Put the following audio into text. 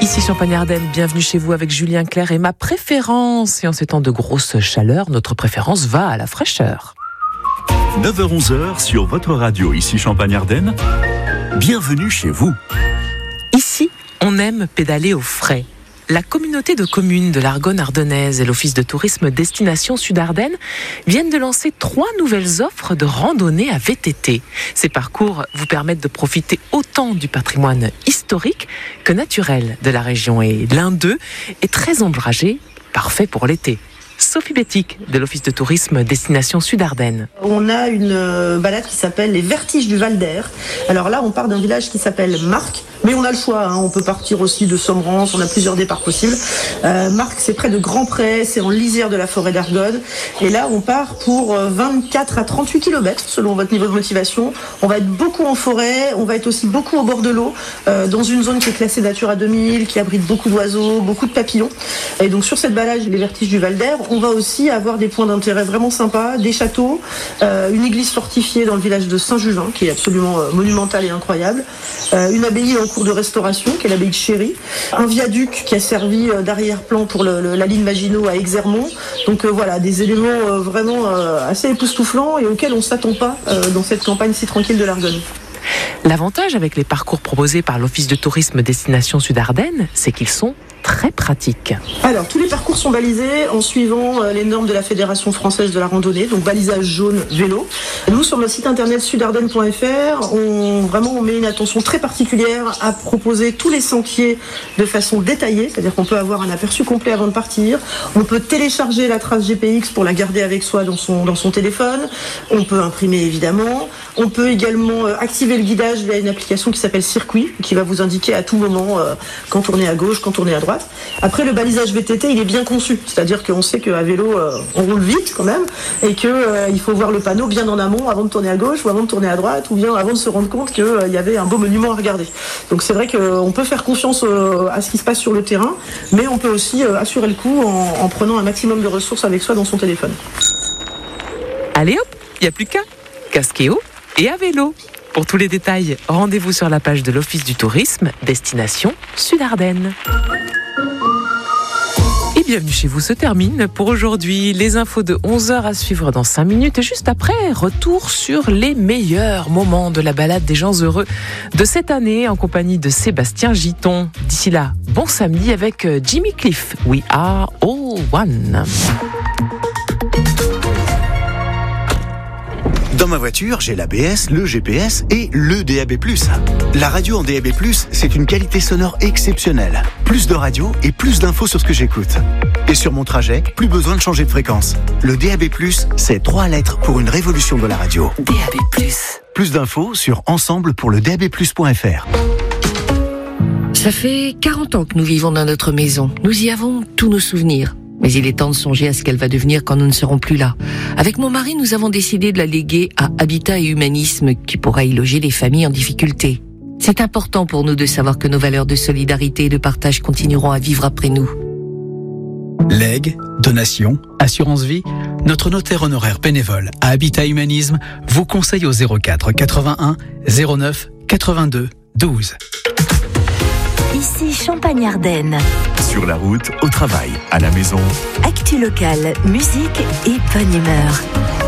Ici Champagne-Ardenne, bienvenue chez vous avec Julien Clerc et ma préférence. Et en ces temps de grosse chaleur, notre préférence va à la fraîcheur. 9h-11h sur votre radio, ici Champagne-Ardenne. Bienvenue chez vous. Ici, on aime pédaler au frais. La communauté de communes de l'Argonne ardennaise et l'Office de tourisme Destination Sud-Ardennes viennent de lancer 3 nouvelles offres de randonnée à VTT. Ces parcours vous permettent de profiter autant du patrimoine historique que naturel de la région. Et l'un d'eux est très ombragé, parfait pour l'été. Sophie Bétic de l'Office de tourisme Destination Sud-Ardennes. On a une balade qui s'appelle les Vertiges du Val d'Air. Alors là, on part d'un village qui s'appelle Marc, mais on a le choix. On peut partir aussi de Sommerance, on a plusieurs départs possibles. Marc, c'est près de Grand-Pré, c'est en lisière de la forêt d'Argonne. Et là, on part pour 24 à 38 km, selon votre niveau de motivation. On va être beaucoup en forêt, on va être aussi beaucoup au bord de l'eau, dans une zone qui est classée Natura 2000, qui abrite beaucoup d'oiseaux, beaucoup de papillons. Et donc sur cette balade, les Vertiges du Val d'Air, on va aussi avoir des points d'intérêt vraiment sympas, des châteaux, une église fortifiée dans le village de Saint-Juvin, qui est absolument monumentale et incroyable, une abbaye en cours de restauration, qui est l'abbaye de Chéry, un viaduc qui a servi d'arrière-plan pour la ligne Maginot à Exermont. Donc voilà, des éléments vraiment assez époustouflants et auxquels on ne s'attend pas dans cette campagne si tranquille de l'Argonne. L'avantage avec les parcours proposés par l'Office de tourisme Destination Sud-Ardennes, c'est qu'ils sont très pratiques. Alors, tous les parcours sont balisés en suivant les normes de la Fédération française de la randonnée, donc balisage jaune vélo. Nous, sur notre site internet sudardennes.fr, on met une attention très particulière à proposer tous les sentiers de façon détaillée, c'est-à-dire qu'on peut avoir un aperçu complet avant de partir. On peut télécharger la trace GPX pour la garder avec soi dans son téléphone. On peut imprimer évidemment. On peut également activer le guidage via une application qui s'appelle Circuit, qui va vous indiquer à tout moment quand tourner à gauche, quand tourner à droite. Après, le balisage VTT, il est bien conçu. C'est-à-dire qu'on sait qu'à vélo, on roule vite quand même, et qu'il faut voir le panneau bien en amont avant de tourner à gauche, ou avant de tourner à droite, ou bien avant de se rendre compte qu'il y avait un beau monument à regarder. Donc c'est vrai qu'on peut faire confiance à ce qui se passe sur le terrain, mais on peut aussi assurer le coup en prenant un maximum de ressources avec soi dans son téléphone. Allez hop, il n'y a plus qu'à casquer haut et à vélo. Pour tous les détails, rendez-vous sur la page de l'Office du tourisme Destination Sud-Ardennes. Et bienvenue chez vous se termine pour aujourd'hui. Les infos de 11h à suivre dans 5 minutes. Et juste après, retour sur les meilleurs moments de la balade des gens heureux de cette année en compagnie de Sébastien Giton. D'ici là, bon samedi avec Jimmy Cliff. We are all one. Dans ma voiture, j'ai l'ABS, le GPS et le DAB+. La radio en DAB+, c'est une qualité sonore exceptionnelle. Plus de radio et plus d'infos sur ce que j'écoute. Et sur mon trajet, plus besoin de changer de fréquence. Le DAB+, c'est 3 lettres pour une révolution de la radio. DAB+. Plus d'infos sur ensemble-pour-le-DAB+.fr. Ça fait 40 ans que nous vivons dans notre maison. Nous y avons tous nos souvenirs. Mais il est temps de songer à ce qu'elle va devenir quand nous ne serons plus là. Avec mon mari, nous avons décidé de la léguer à Habitat et Humanisme, qui pourra y loger les familles en difficulté. C'est important pour nous de savoir que nos valeurs de solidarité et de partage continueront à vivre après nous. Legs, donations, assurance vie, notre notaire honoraire bénévole à Habitat Humanisme vous conseille au 04 81 09 82 12. Ici Champagne-Ardenne. Sur la route, au travail, à la maison. Actu locale, musique et bonne humeur.